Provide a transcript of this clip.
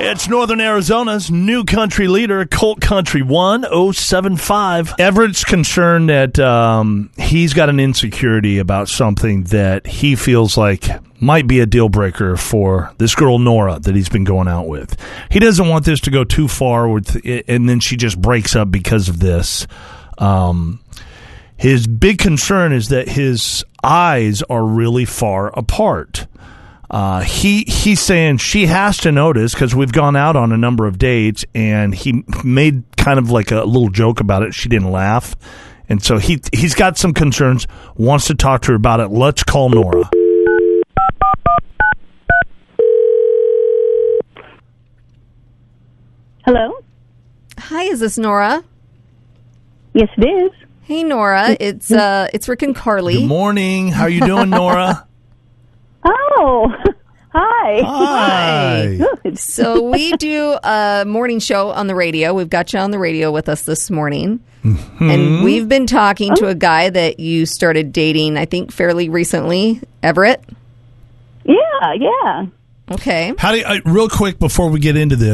It's Northern Arizona's new country leader, Colt Country 1075. Everett's concerned that he's got an insecurity about something that he feels like might be a deal breaker for this girl, Nora, that he's been going out with. He doesn't want this to go too far, and then she just breaks up because of this. His big concern is that his eyes are really far apart. He's saying she has to notice because we've gone out on a number of dates, and he made kind of like a little joke about it. She didn't laugh, and so he's got some concerns, wants to talk to her about it. Let's call Nora. Hello? Hi, is this Nora? Yes, it is. Hey, Nora. It's Rick and Carly. Good morning. How you doing, Nora? Oh, hi. Hi. Good. So we do a morning show on the radio. We've got you on the radio with us this morning. Mm-hmm. And we've been talking to a guy that you started dating, I think, fairly recently, Everett. Yeah. Okay. How do you, real quick before we get into this,